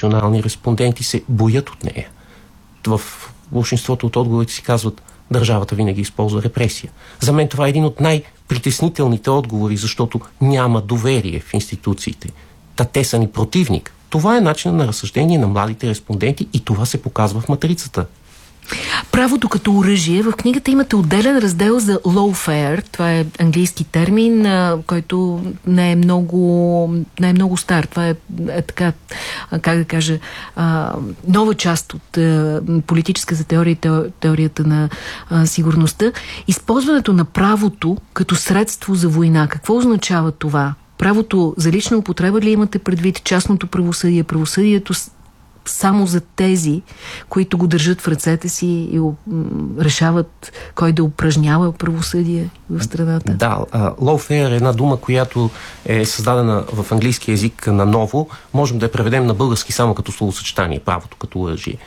национални респонденти се боят от нея. В большинството от отговорите си казват: държавата винаги използва репресия. За мен това е един от най-притеснителните отговори, защото няма доверие в институциите. Те са ни противник. Това е начинът на разсъждение на младите респонденти и това се показва в матрицата. Правото като оръжие. В книгата имате отделен раздел за lawfare. Това е английски термин, който не е много стар. Това е така, как да кажа, нова част от политическата теорията на сигурността. Използването на правото като средство за война. Какво означава това? Правото за лична употреба ли имате предвид, частното правосъдие, правосъдието само за тези, които го държат в ръцете си и решават кой да упражнява правосъдие в страната? Да, lawfare е една дума, която е създадена в английски език наново. Можем да я преведем на български само като словосъчетание, правото като оръжие.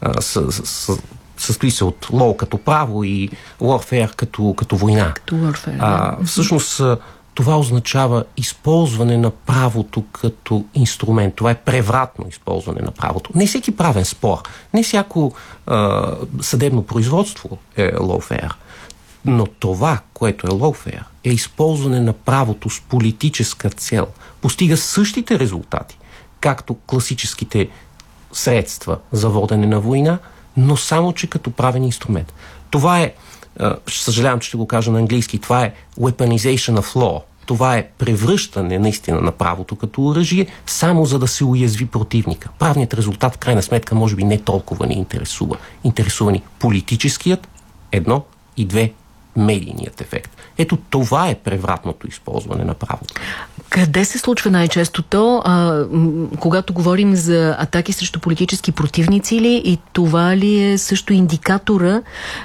Състои се от law като право и warfare като война. Като warfare, Всъщност това означава използване на правото като инструмент. Това е превратно използване на правото. Не всеки правен спор, не всяко съдебно производство е lawfare. Но това, което е lawfare, е използване на правото с политическа цел. Постига същите резултати, както класическите средства за водене на война, но само, че като правен инструмент. Това е, съжалявам, че ще го кажа на английски, това е weaponization of law. Това е превръщане наистина на правото като оръжие, само за да се уязви противника. Правният резултат, в крайна сметка, може би не толкова ни интересува. Интересува ни политическият, едно, и две, медийният ефект. Ето това е превратното използване на правото. Къде се случва най-често то? Когато говорим за атаки срещу политически противници ли, и това ли е също индикатора,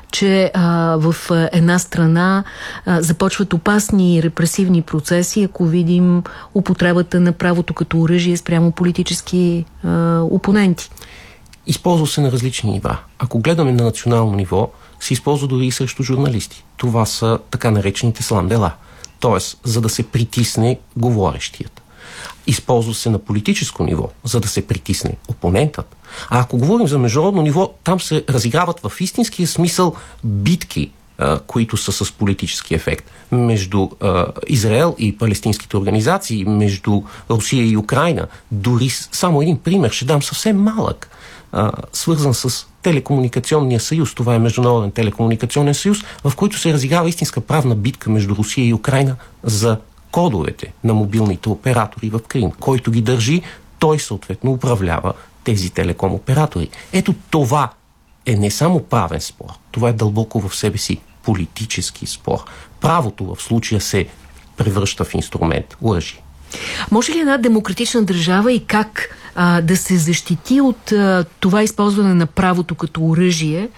че в една страна започват опасни репресивни процеси, ако видим употребата на правото като оръжие спрямо политически опоненти? Използва се на различни нива. Ако гледаме на национално ниво, се използва дори и срещу журналисти. Това са така наречените сламдела. Тоест, за да се притисне говорещият. Използва се на политическо ниво, за да се притисне опонентът. А ако говорим за международно ниво, там се разиграват в истинския смисъл битки, които са с политически ефект. Между Израел и палестинските организации, между Русия и Украйна. Дори само един пример ще дам съвсем малък, свързан с Телекомуникационния съюз. Това е Международен телекомуникационен съюз, в който се разиграва истинска правна битка между Русия и Украйна за кодовете на мобилните оператори в Крим. Който ги държи, той съответно управлява тези телеком оператори. Ето това е не само правен спор, това е дълбоко в себе си политически спор. Правото в случая се превръща в инструмент, оръжие. Може ли една демократична държава и как да се защити от това използване на правото като оръжие,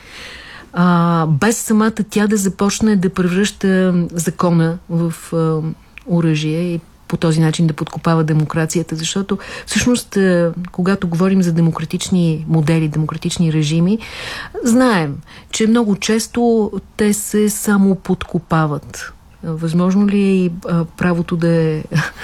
без самата тя да започне да превръща закона в оръжие и по този начин да подкопава демокрацията? Защото всъщност, когато говорим за демократични модели, демократични режими, знаем, че много често те се само подкопават. Възможно ли е правото да е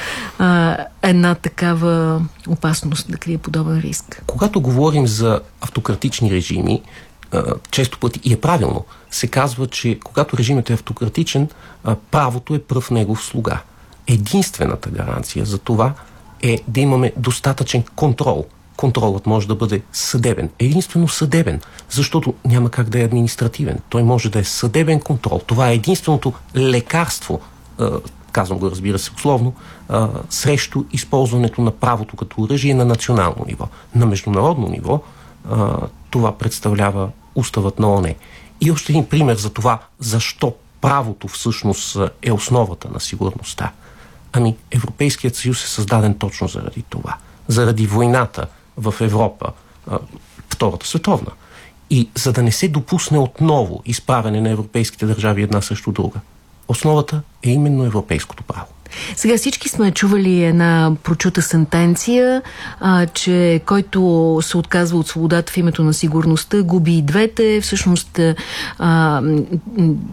една такава опасност, да крие подобен риск? Когато говорим за автократични режими, често пъти, и е правилно, се казва, че когато режимът е автократичен, правото е пръв негов слуга. Единствената гаранция за това е да имаме достатъчен контрол. Контролът може да бъде съдебен. Единствено съдебен, защото няма как да е административен. Той може да е съдебен контрол. Това е единственото лекарство, казвам го, разбира се, условно, срещу използването на правото като оръжие на национално ниво. На международно ниво това представлява уставът на ООН. И още един пример за това, защо правото всъщност е основата на сигурността. Европейският съюз е създаден точно заради това. Заради войната в Европа, Втората световна. И за да не се допусне отново изправяне на европейските държави една срещу друга. Основата е именно европейското право. Сега всички сме чували една прочута сентенция, че който се отказва от свободата в името на сигурността, губи и двете. Всъщност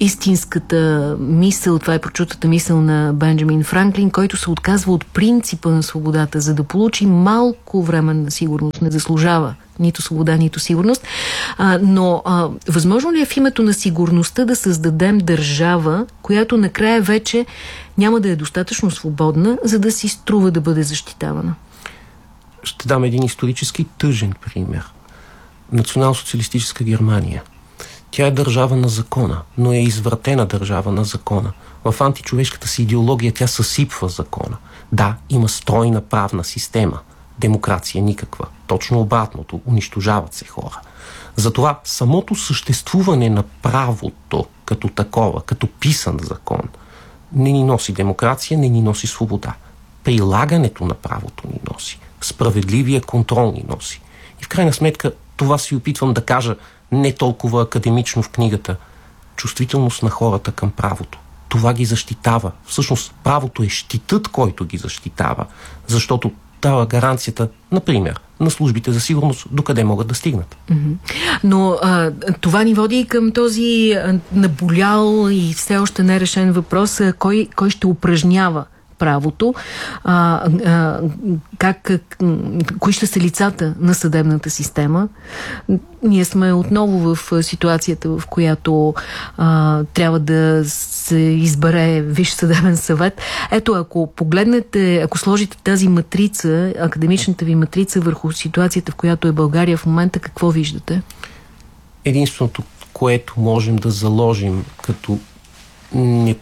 истинската мисъл, това е прочутата мисъл на Бенджамин Франклин, който се отказва от принципа на свободата, за да получи малко временна сигурност. Не заслужава нито свобода, нито сигурност. Но възможно ли е в името на сигурността да създадем държава, която накрая вече няма да е достатъчно свободна, за да си струва да бъде защитавана? Ще дам един исторически тъжен пример. Национал-социалистическа Германия. Тя е държава на закона, но е извратена държава на закона. В античовешката си идеология тя съсипва закона. Да, има стройна правна система. Демокрация никаква. Точно обратното. Унищожават се хора. Затова самото съществуване на правото като такова, като писан закон, не ни носи демокрация, не ни носи свобода. Прилагането на правото ни носи. Справедливия контрол ни носи. И в крайна сметка това си опитвам да кажа не толкова академично в книгата. Чувствителност на хората към правото. Това ги защитава. Всъщност правото е щитът, който ги защитава, защото дава гаранцията, например, на службите за сигурност, докъде могат да стигнат. Но това ни води и към този наболял и все още нерешен въпрос, кой ще упражнява правото, кои ще са лицата на съдебната система. Ние сме отново в ситуацията, в която трябва да се избере Висш съдебен съвет. Ето, ако погледнете, ако сложите тази матрица, академичната ви матрица върху ситуацията, в която е България в момента, какво виждате? Единственото, което можем да заложим като